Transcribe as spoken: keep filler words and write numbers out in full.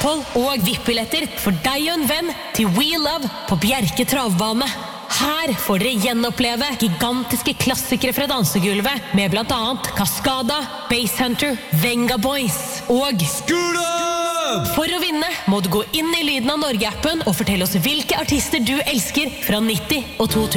Østfold og V I P-billetter for deg og en venn til We Love på Bjerke travbane. Her får dere gjenoppleve gigantiske klassikere fra dansegulvet med blant annet Cascada, Basshunter, Venga Boys og Skula! For å vinne må du gå inn i Lyden av Norge-appen og fortelle oss hvilke artister du elsker fra nitti og to tusen.